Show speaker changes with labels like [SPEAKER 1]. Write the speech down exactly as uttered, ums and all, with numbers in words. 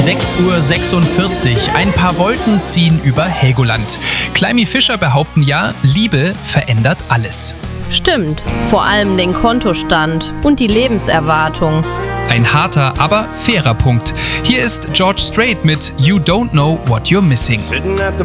[SPEAKER 1] sechs Uhr sechsundvierzig. Ein paar Wolken ziehen über Helgoland. Climie Fischer behaupten ja, Liebe verändert alles.
[SPEAKER 2] Stimmt, vor allem den Kontostand und die Lebenserwartung.
[SPEAKER 1] Ein harter, aber fairer Punkt. Hier ist George Strait mit You Don't Know What You're Missing.